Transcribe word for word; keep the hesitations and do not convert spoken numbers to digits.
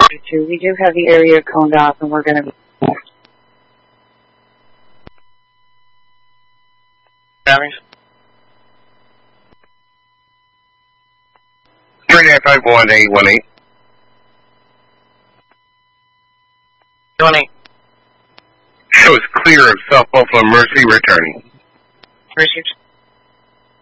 We do have the area coned off, and we're going to be. three nine five one eight one eight. twenty. Shows clear of South Buffalo Mercy returning. Received.